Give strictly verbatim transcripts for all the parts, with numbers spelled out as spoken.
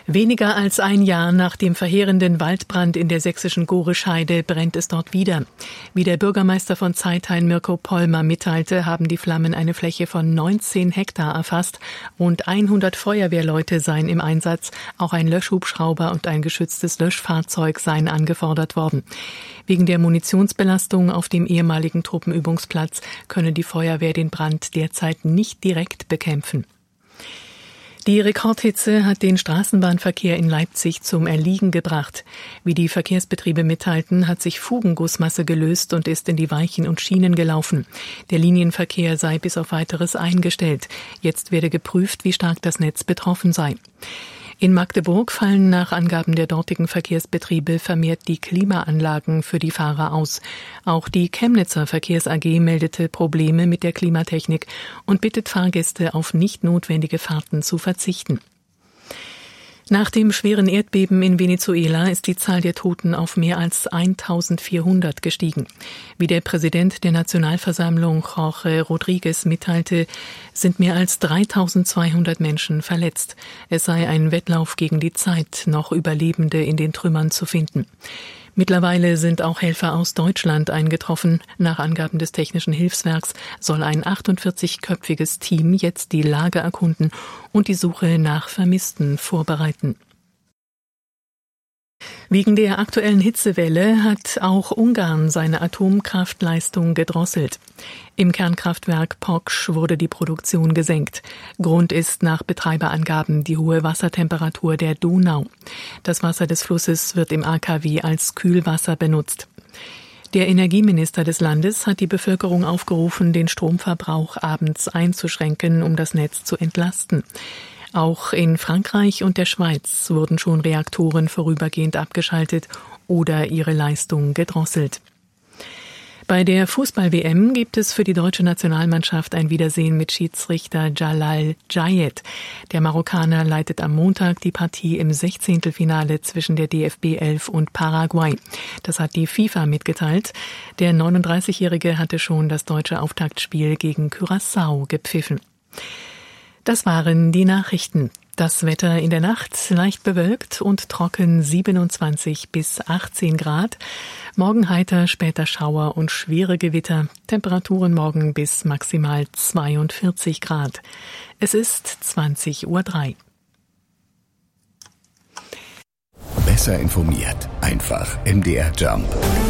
Weniger als ein Jahr nach dem verheerenden Waldbrand in der sächsischen Gorescheide brennt es dort wieder. Wie der Bürgermeister von Zeithain, Mirko Pollmer, mitteilte, haben die Flammen eine Fläche von neunzehn Hektar erfasst. Rund hundert Feuerwehrleute seien im Einsatz. Auch ein Löschhubschrauber und ein geschütztes Löschfahrzeug seien angefordert worden. Wegen der Munitionsbelastung auf dem ehemaligen Truppenübungsplatz könne die Feuerwehr den Brand derzeit nicht direkt bekämpfen. Die Rekordhitze hat den Straßenbahnverkehr in Leipzig zum Erliegen gebracht. Wie die Verkehrsbetriebe mitteilten, hat sich Fugengussmasse gelöst und ist in die Weichen und Schienen gelaufen. Der Linienverkehr sei bis auf Weiteres eingestellt. Jetzt werde geprüft, wie stark das Netz betroffen sei. In Magdeburg fallen nach Angaben der dortigen Verkehrsbetriebe vermehrt die Klimaanlagen für die Fahrer aus. Auch die Chemnitzer Verkehrs A G meldete Probleme mit der Klimatechnik und bittet Fahrgäste, auf nicht notwendige Fahrten zu verzichten. Nach dem schweren Erdbeben in Venezuela ist die Zahl der Toten auf mehr als eintausendvierhundert gestiegen. Wie der Präsident der Nationalversammlung, Jorge Rodriguez, mitteilte, sind mehr als dreitausendzweihundert Menschen verletzt. Es sei ein Wettlauf gegen die Zeit, noch Überlebende in den Trümmern zu finden. Mittlerweile sind auch Helfer aus Deutschland eingetroffen. Nach Angaben des Technischen Hilfswerks soll ein achtundvierzigköpfiges Team jetzt die Lage erkunden und die Suche nach Vermissten vorbereiten. Wegen der aktuellen Hitzewelle hat auch Ungarn seine Atomkraftleistung gedrosselt. Im Kernkraftwerk Poksch wurde die Produktion gesenkt. Grund ist nach Betreiberangaben die hohe Wassertemperatur der Donau. Das Wasser des Flusses wird im A K W als Kühlwasser benutzt. Der Energieminister des Landes hat die Bevölkerung aufgerufen, den Stromverbrauch abends einzuschränken, um das Netz zu entlasten. Auch in Frankreich und der Schweiz wurden schon Reaktoren vorübergehend abgeschaltet oder ihre Leistung gedrosselt. Bei der Fußball-W M gibt es für die deutsche Nationalmannschaft ein Wiedersehen mit Schiedsrichter Jalal Jayed. Der Marokkaner leitet am Montag die Partie im Sechzehntelfinale zwischen der D F B elf und Paraguay. Das hat die FIFA mitgeteilt. Der neununddreißigjährige hatte schon das deutsche Auftaktspiel gegen Curaçao gepfiffen. Das waren die Nachrichten. Das Wetter in der Nacht leicht bewölkt und trocken siebenundzwanzig bis achtzehn Grad. Morgen heiter, später Schauer und schwere Gewitter. Temperaturen morgen bis maximal zweiundvierzig Grad. Es ist zwanzig Uhr drei. Besser informiert. Einfach M D R Jump.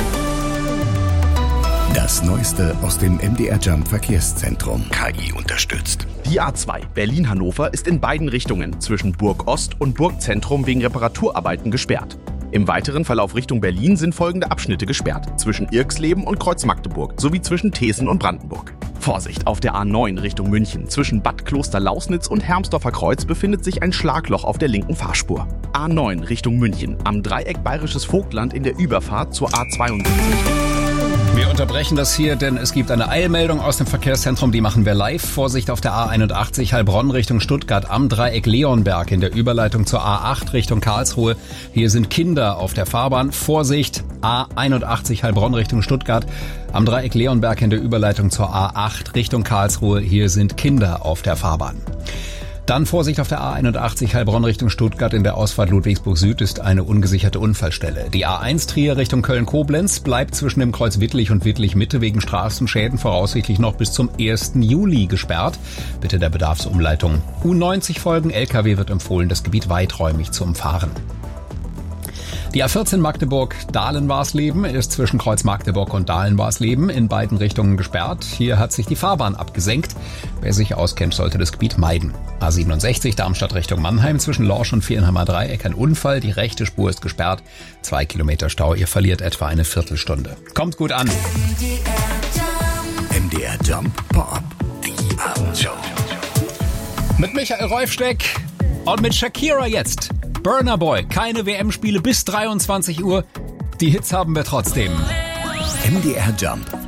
Das Neueste aus dem M D R Jump Verkehrszentrum. K I unterstützt. Die A zwei Berlin-Hannover ist in beiden Richtungen zwischen Burg Ost und Burgzentrum wegen Reparaturarbeiten gesperrt. Im weiteren Verlauf Richtung Berlin sind folgende Abschnitte gesperrt: zwischen Irxleben und Kreuz Magdeburg sowie zwischen Thesen und Brandenburg. Vorsicht, auf der A neun Richtung München zwischen Bad Kloster-Lausnitz und Hermsdorfer Kreuz befindet sich ein Schlagloch auf der linken Fahrspur. A neun Richtung München am Dreieck Bayerisches Vogtland in der Überfahrt zur A zweiundsiebzig. Wir unterbrechen das hier, denn es gibt eine Eilmeldung aus dem Verkehrszentrum, die machen wir live. Vorsicht auf der A einundachtzig Heilbronn Richtung Stuttgart am Dreieck Leonberg in der Überleitung zur A acht Richtung Karlsruhe. Hier sind Kinder auf der Fahrbahn. Vorsicht, A einundachtzig Heilbronn Richtung Stuttgart am Dreieck Leonberg in der Überleitung zur A acht Richtung Karlsruhe. Hier sind Kinder auf der Fahrbahn. Dann Vorsicht auf der A einundachtzig Heilbronn Richtung Stuttgart in der Ausfahrt Ludwigsburg Süd ist eine ungesicherte Unfallstelle. Die A eins Trier Richtung Köln-Koblenz bleibt zwischen dem Kreuz Wittlich und Wittlich Mitte wegen Straßenschäden voraussichtlich noch bis zum ersten Juli gesperrt. Bitte der Bedarfsumleitung U neunzig folgen. L K W wird empfohlen, das Gebiet weiträumig zu umfahren. Die A vierzehn Magdeburg-Dahlen-Warsleben ist zwischen Kreuz Magdeburg und Dahlen-Warsleben in beiden Richtungen gesperrt. Hier hat sich die Fahrbahn abgesenkt. Wer sich auskennt, sollte das Gebiet meiden. A siebenundsechzig Darmstadt Richtung Mannheim zwischen Lorsch und Vierenheimer Dreieck ein Unfall. Die rechte Spur ist gesperrt. Zwei Kilometer Stau. Ihr verliert etwa eine Viertelstunde. Kommt gut an. M D R Jump Pop. Die Abendshow. Mit Michael Reufsteck und mit Shakira jetzt. Burna Boy, keine W M-Spiele bis dreiundzwanzig Uhr. Die Hits haben wir trotzdem. M D R Jump